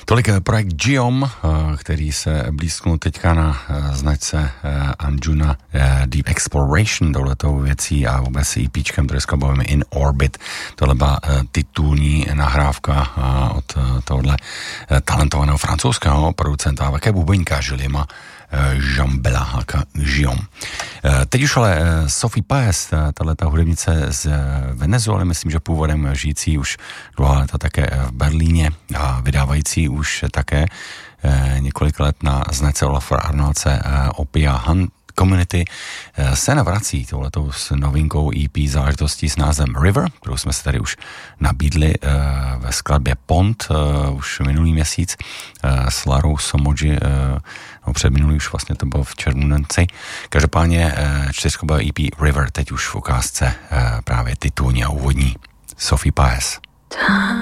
Tolik projekt Giom, který se blízknul teďka na značce Anjuna Deep Exploration, touhletou věcí a vůbec EPčkem, který se bavíme In Orbit. Tohle byla titulní nahrávka od tohle talentovaného francouzského producenta a také bubeníka Julima Jambela, Giom. Teď už ale Sophie Paez, tato hudebnice z Venezuely, myslím, že původem žijící už dlouhá léta také v Berlíně a vydávající už také několik let na značce Olafur Arnoldse Opia Hunt Community, se navrací touhletou s novinkou EP záležitostí s názvem River, kterou jsme se tady už nabídli ve skladbě Pond už minulý měsíc s Larou Somoji, předminulý už vlastně to bylo v červenci. Každopádně čtyřskobé EP River teď už v ukázce právě titulní a úvodní Sophie Paez.